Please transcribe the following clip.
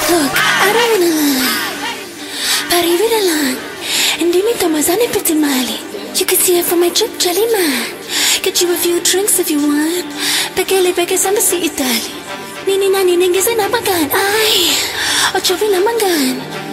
Look, I don't wanna lie, but I read a line. And Dimi Tomazani Pitimali. You can see it from my trip, Jelly Man. Get you a few drinks if you want. Pekele peke sana si Italy. Nini nani ningi sa nabagan. Ay, ocho vila mangan.